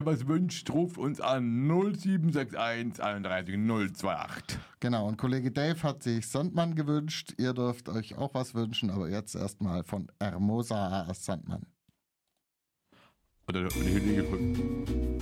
was wünscht, ruft uns an 0761 31 028. Genau, und Kollege Dave hat sich Sandmann gewünscht. Ihr dürft euch auch was wünschen, aber jetzt erstmal von Hermosa Sandmann. Oder die Hütte